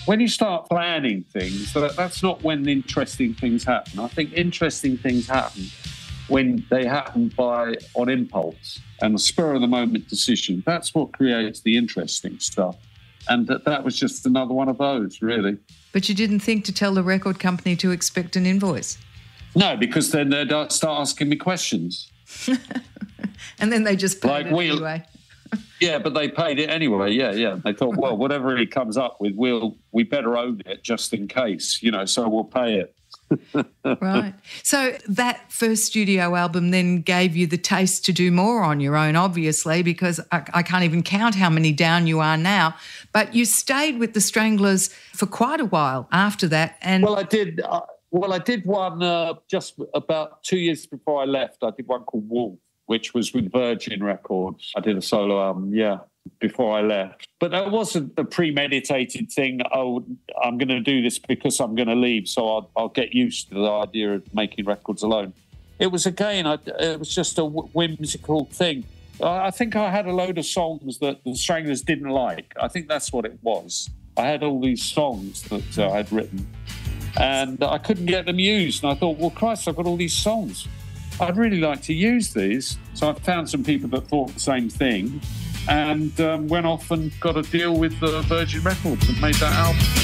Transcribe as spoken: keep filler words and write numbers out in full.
when you start planning things, that, that's not when interesting things happen. I think interesting things happen when they happen by on impulse and a spur-of-the-moment decision. That's what creates the interesting stuff. And that, that was just another one of those, really. But you didn't think to tell the record company to expect an invoice? No, because then they'd start asking me questions. And then they just paid like it we'll, anyway. Yeah, but they paid it anyway. Yeah, yeah. They thought, well, whatever he comes up with, we'll we better own it just in case, you know. So we'll pay it. Right. So that first studio album then gave you the taste to do more on your own, obviously, because I, I can't even count how many down you are now. But you stayed with the Stranglers for quite a while after that. And well, I did. Uh, well, I did one uh, just about two years before I left. I did one called Wolf, which was with Virgin Records. I did a solo album, yeah, before I left. But that wasn't a premeditated thing, oh, I'm going to do this because I'm going to leave, so I'll, I'll get used to the idea of making records alone. It was, again, I, it was just a whimsical thing. I think I had a load of songs that the Stranglers didn't like. I think that's what it was. I had all these songs that uh, I'd written, and I couldn't get them used. And I thought, well, Christ, I've got all these songs. I'd really like to use these. So I found some people that thought the same thing and um, went off and got a deal with uh, Virgin Records and made that album.